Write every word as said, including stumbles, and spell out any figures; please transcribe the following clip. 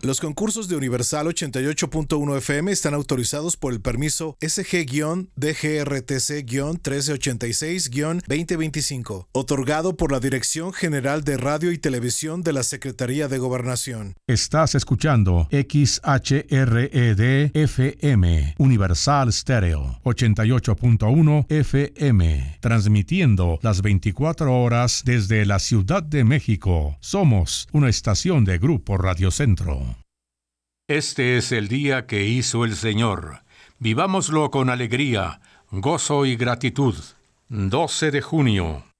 Los concursos de Universal ochenta y ocho punto uno F M están autorizados por el permiso S G D G R T C trece ochenta y seis veinte veinticinco, otorgado por la Dirección General de Radio y Televisión de la Secretaría de Gobernación. Estás escuchando X H R E D F M, Universal Stereo, ochenta y ocho punto uno F M, transmitiendo las veinticuatro horas desde la Ciudad de México. Somos una estación de Grupo Radio Centro. Este es el día que hizo el Señor. Vivámoslo con alegría, gozo y gratitud. doce de junio.